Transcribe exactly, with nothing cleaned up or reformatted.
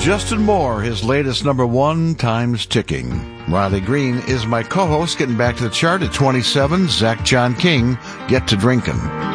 Justin Moore, his latest number one, Time's Ticking. Riley Green is my co-host, getting back to the chart at twenty-seven. Zach John King, Get to Drinkin'.